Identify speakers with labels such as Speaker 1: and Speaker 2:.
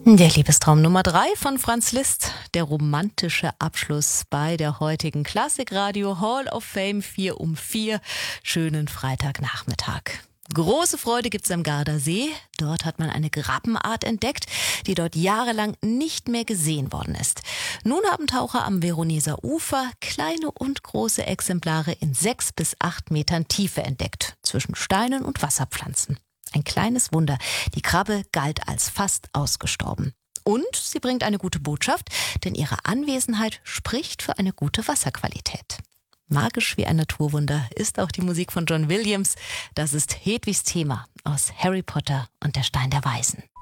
Speaker 1: Der Liebestraum Nummer 3 von Franz Liszt, der romantische Abschluss bei der heutigen Klassikradio Hall of Fame 4 um 4. Schönen Freitagnachmittag. Große Freude gibt's am Gardasee. Dort hat man eine Grappenart entdeckt, die dort jahrelang nicht mehr gesehen worden ist. Nun haben Taucher am Veroneser Ufer kleine und große Exemplare in 6 bis 8 Metern Tiefe entdeckt, zwischen Steinen und Wasserpflanzen. Ein kleines Wunder. Die Krabbe galt als fast ausgestorben. Und sie bringt eine gute Botschaft, denn ihre Anwesenheit spricht für eine gute Wasserqualität. Magisch wie ein Naturwunder ist auch die Musik von John Williams. Das ist Hedwigs Thema aus Harry Potter und der Stein der Weisen.